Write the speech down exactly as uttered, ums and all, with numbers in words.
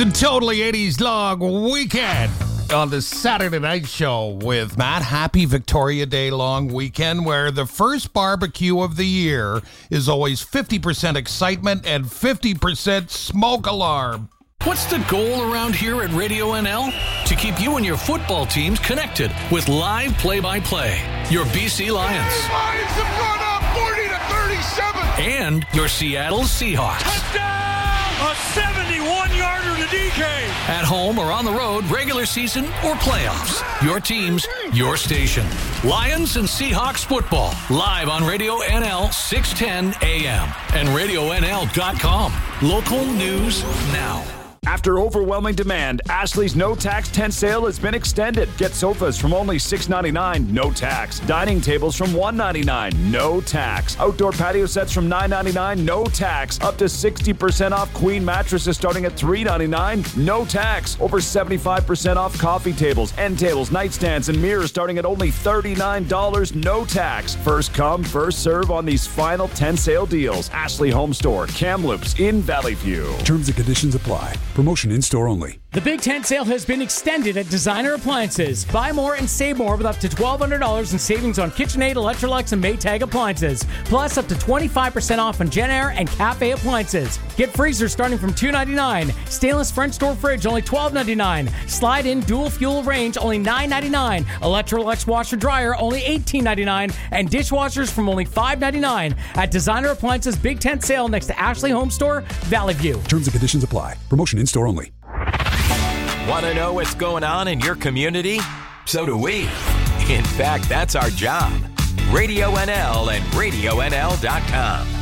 The Totally eighties Long Weekend on the Saturday Night Show with Matt. Happy Victoria Day long weekend, where the first barbecue of the year is always fifty percent excitement and fifty percent smoke alarm. What's the goal around here at Radio N L? To keep you and your football teams connected with live play-by-play. Your B C Lions. The Lions have gone up forty to thirty-seven. And your Seattle Seahawks. Touchdown! A seventy-one-yarder to D K. At home or on the road, regular season or playoffs. Your teams, your station. Lions and Seahawks football. Live on Radio N L six ten A M and radio N L dot com. Local news now. After overwhelming demand, Ashley's no-tax tent sale has been extended. Get sofas from only six ninety-nine, no tax. Dining tables from one ninety-nine, no tax. Outdoor patio sets from nine ninety-nine, no tax. Up to sixty percent off queen mattresses starting at three ninety-nine, no tax. Over seventy-five percent off coffee tables, end tables, nightstands, and mirrors starting at only thirty-nine dollars, no tax. First come, first serve on these final tent sale deals. Ashley Home Store, Kamloops in Valley View. Terms and conditions apply. Promotion in-store only. The Big Tent Sale has been extended at Designer Appliances. Buy more and save more with up to twelve hundred dollars in savings on KitchenAid, Electrolux, and Maytag appliances. Plus up to twenty-five percent off on JennAir and Cafe appliances. Get freezers starting from two ninety-nine. Stainless French door fridge only twelve ninety-nine. Slide-in dual fuel range only nine ninety-nine. Electrolux washer dryer only eighteen ninety-nine. And dishwashers from only five ninety-nine. At Designer Appliances Big Tent Sale next to Ashley Home Store, Valley View. Terms and conditions apply. Promotion in-store only. Want to know what's going on in your community? So do we. In fact, that's our job. Radio N L and radio N L dot com.